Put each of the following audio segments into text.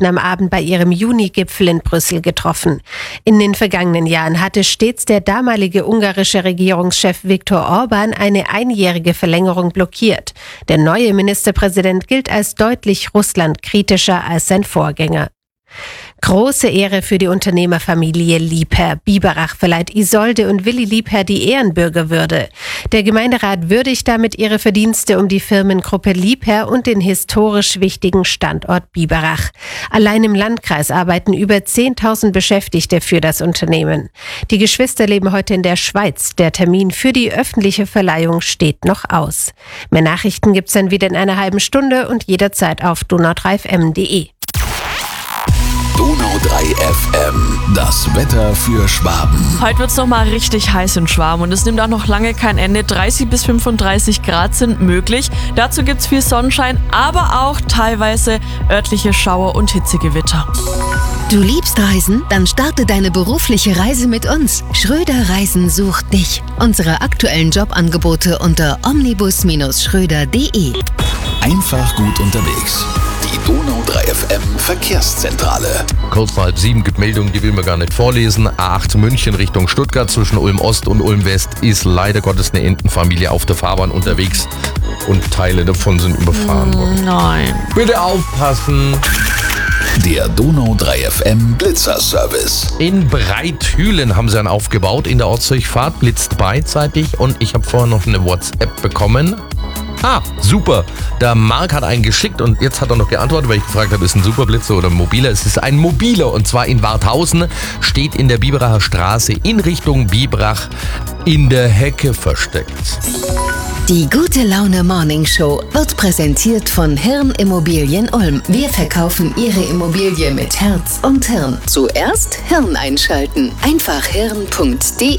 hatten am Abend bei ihrem Juni-Gipfel in Brüssel getroffen. In den vergangenen Jahren hatte stets der damalige ungarische Regierungschef Viktor Orbán eine einjährige Verlängerung blockiert. Der neue Ministerpräsident gilt als deutlich russlandkritischer als sein Vorgänger. Große Ehre für die Unternehmerfamilie Liebherr-Biberach verleiht Isolde und Willi Liebherr die Ehrenbürgerwürde. Der Gemeinderat würdigt damit ihre Verdienste um die Firmengruppe Liebherr und den historisch wichtigen Standort Biberach. Allein im Landkreis arbeiten über 10.000 Beschäftigte für das Unternehmen. Die Geschwister leben heute in der Schweiz. Der Termin für die öffentliche Verleihung steht noch aus. Mehr Nachrichten gibt's dann wieder in einer halben Stunde und jederzeit auf donau3fm.de. Donau 3 FM, das Wetter für Schwaben. Heute wird es nochmal richtig heiß in Schwaben und es nimmt auch noch lange kein Ende. 30 bis 35 Grad sind möglich. Dazu gibt es viel Sonnenschein, aber auch teilweise örtliche Schauer und Hitzegewitter. Du liebst Reisen? Dann starte deine berufliche Reise mit uns. Schröder Reisen sucht dich. Unsere aktuellen Jobangebote unter omnibus-schröder.de. Einfach gut unterwegs. Die Donau 3 FM Verkehrszentrale. Kurz nach 6:30 gibt Meldung, die will man gar nicht vorlesen. A8 München Richtung Stuttgart zwischen Ulm Ost und Ulm West ist leider Gottes eine Entenfamilie auf der Fahrbahn unterwegs und Teile davon sind überfahren worden. Nein. Bitte aufpassen. Der Donau 3 FM Blitzerservice. In Breithülen haben sie einen aufgebaut. In der Ortsdurchfahrt blitzt beidseitig und ich habe vorher noch eine WhatsApp bekommen. Super. Der Marc hat einen geschickt und jetzt hat er noch geantwortet, weil ich gefragt habe, ist ein Superblitzer oder ein mobiler? Es ist ein mobiler und zwar in Warthausen, steht in der Biberacher Straße in Richtung Biberach in der Hecke versteckt. Die Gute Laune Morning Show wird präsentiert von Hirn Immobilien Ulm. Wir verkaufen Ihre Immobilie mit Herz und Hirn. Zuerst Hirn einschalten. Einfach hirn.de.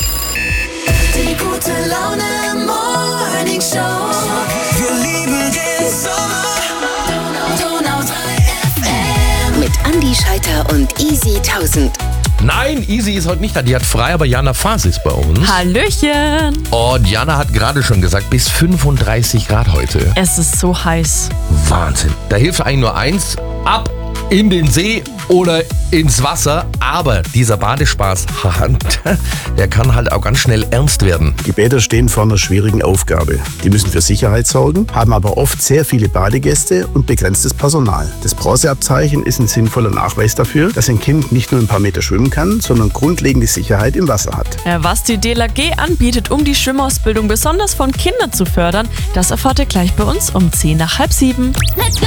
Die Gute Laune Morning Show. Wir lieben den Sommer. Donau 3 FM. Mit Andi Scheiter und Easy 1000. Nein, Easy ist heute nicht da, die hat frei, aber Jana Faas ist bei uns. Hallöchen. Und Jana hat gerade schon gesagt, bis 35 Grad heute. Es ist so heiß. Wahnsinn. Da hilft eigentlich nur eins, ab in den See oder ins Wasser. Aber dieser Badespaß, der kann halt auch ganz schnell ernst werden. Die Bäder stehen vor einer schwierigen Aufgabe. Die müssen für Sicherheit sorgen, haben aber oft sehr viele Badegäste und begrenztes Personal. Das Bronzeabzeichen ist ein sinnvoller Nachweis dafür, dass ein Kind nicht nur ein paar Meter schwimmen kann, sondern grundlegende Sicherheit im Wasser hat. Was die DLRG anbietet, um die Schwimmausbildung besonders von Kindern zu fördern, das erfahrt ihr gleich bei uns um 6:10.